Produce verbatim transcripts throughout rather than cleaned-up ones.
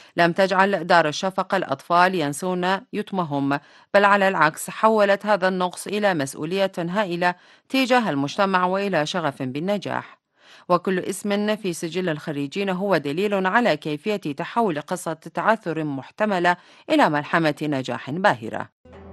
لم تجعل دار الشفقة الأطفال ينسون يتمهم، بل على العكس حولت هذا النقص إلى مسؤولية هائلة تجاه المجتمع وإلى شغف بالنجاح. وكل اسم في سجل الخريجين هو دليل على كيفية تحول قصة تعثر محتملة إلى ملحمة نجاح باهرة.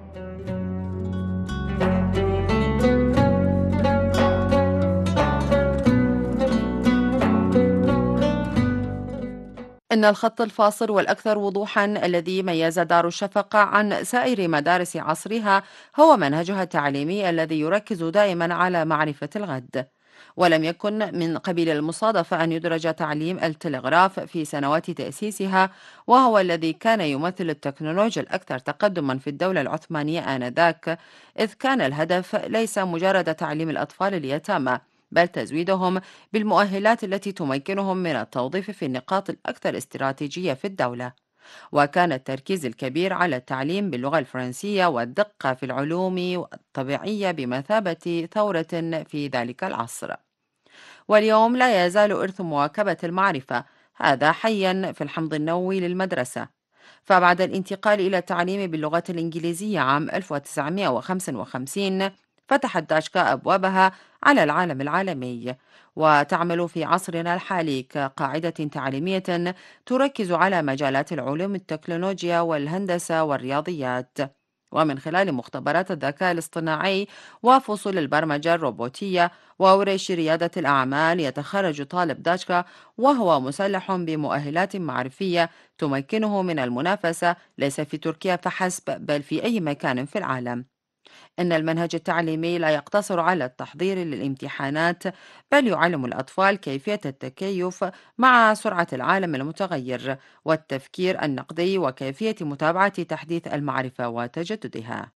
إن الخط الفاصل والأكثر وضوحًا الذي ميز دار الشفقة عن سائر مدارس عصرها هو منهجها التعليمي الذي يركز دائمًا على معرفة الغد. ولم يكن من قبيل المصادفة أن يدرج تعليم التلغراف في سنوات تأسيسها، وهو الذي كان يمثل التكنولوجيا الأكثر تقدمًا في الدولة العثمانية آنذاك، إذ كان الهدف ليس مجرد تعليم الأطفال اليتامى، بل تزويدهم بالمؤهلات التي تمكنهم من التوظيف في النقاط الأكثر استراتيجية في الدولة. وكان التركيز الكبير على التعليم باللغة الفرنسية والدقة في العلوم الطبيعية بمثابة ثورة في ذلك العصر. واليوم لا يزال إرث مواكبة المعرفة هذا حيا في الحمض النووي للمدرسة. فبعد الانتقال إلى التعليم باللغة الإنجليزية عام ألف وتسعمائة وخمسة وخمسين، فتحت داشكا أبوابها على العالم العالمي، وتعمل في عصرنا الحالي كقاعدة تعليمية تركز على مجالات العلوم التكنولوجيا والهندسة والرياضيات. ومن خلال مختبرات الذكاء الاصطناعي وفصول البرمجة الروبوتية وورش ريادة الأعمال يتخرج طالب داشكا وهو مسلح بمؤهلات معرفية تمكنه من المنافسة ليس في تركيا فحسب بل في أي مكان في العالم. إن المنهج التعليمي لا يقتصر على التحضير للامتحانات، بل يعلم الأطفال كيفية التكيف مع سرعة العالم المتغير والتفكير النقدي وكيفية متابعة تحديث المعرفة وتجددها.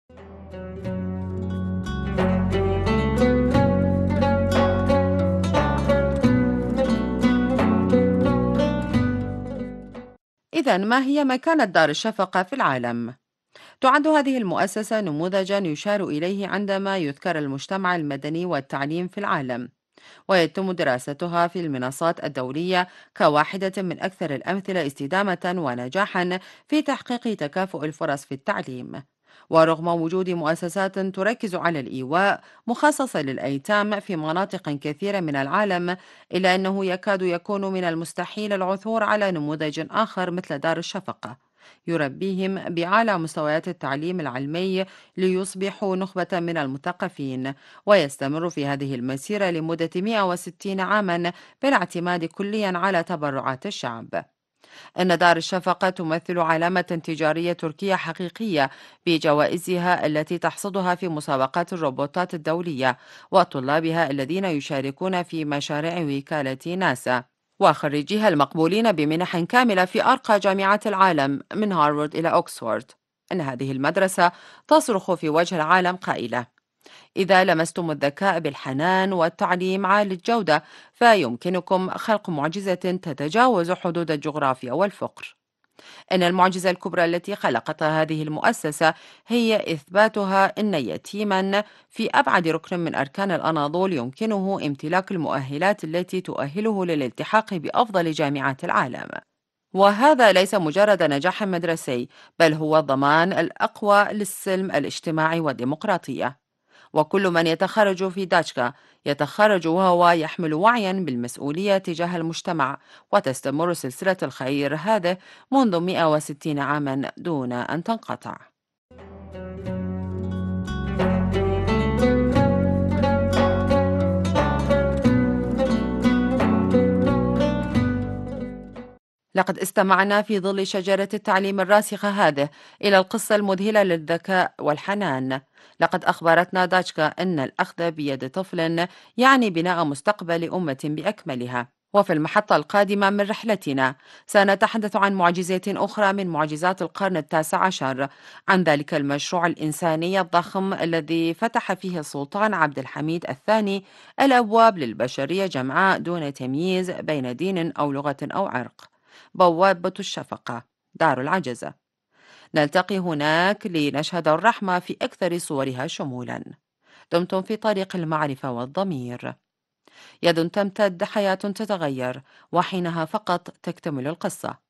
إذا ما هي مكانة دار الشفقة في العالم؟ تعد هذه المؤسسة نموذجا يشار إليه عندما يذكر المجتمع المدني والتعليم في العالم، ويتم دراستها في المنصات الدولية كواحدة من أكثر الأمثلة استدامة ونجاحا في تحقيق تكافؤ الفرص في التعليم. ورغم وجود مؤسسات تركز على الإيواء مخصصة للأيتام في مناطق كثيرة من العالم، إلا أنه يكاد يكون من المستحيل العثور على نموذج آخر مثل دار الشفقة يربيهم بأعلى مستويات التعليم العلمي ليصبحوا نخبة من المثقفين، ويستمر في هذه المسيرة لمدة مئة وستين عاما بالاعتماد كليا على تبرعات الشعب. إن دار الشفقة تمثل علامة تجارية تركية حقيقية بجوائزها التي تحصدها في مسابقات الروبوتات الدولية، وطلابها الذين يشاركون في مشاريع وكالة ناسا، وخريجيها المقبولين بمنح كاملة في أرقى جامعات العالم من هارفارد إلى أوكسفورد. إن هذه المدرسة تصرخ في وجه العالم قائلة: إذا لمستم الذكاء بالحنان والتعليم عالي الجودة، فيمكنكم خلق معجزة تتجاوز حدود الجغرافيا والفقر. إن المعجزة الكبرى التي خلقتها هذه المؤسسة هي إثباتها أن يتيما في أبعد ركن من أركان الأناضول يمكنه امتلاك المؤهلات التي تؤهله للالتحاق بأفضل جامعات العالم. وهذا ليس مجرد نجاح مدرسي، بل هو الضمان الأقوى للسلم الاجتماعي والديمقراطية. وكل من يتخرج في داشكا يتخرج وهو يحمل وعيا بالمسؤولية تجاه المجتمع، وتستمر سلسلة الخير هذه منذ مئة وستين عاما دون أن تنقطع. لقد استمعنا في ظل شجرة التعليم الراسخة هذه إلى القصة المذهلة للذكاء والحنان. لقد أخبرتنا داتشكا أن الأخذ بيد طفل يعني بناء مستقبل أمة بأكملها. وفي المحطة القادمة من رحلتنا سنتحدث عن معجزات أخرى من معجزات القرن التاسع عشر، عن ذلك المشروع الإنساني الضخم الذي فتح فيه السلطان عبد الحميد الثاني الأبواب للبشرية جمعاء دون تمييز بين دين أو لغة أو عرق. بوابة الشفقة، دار العجزة. نلتقي هناك لنشهد الرحمة في أكثر صورها شمولا. دمتم في طريق المعرفة والضمير. يد تمتد، حياة تتغير، وحينها فقط تكتمل القصة.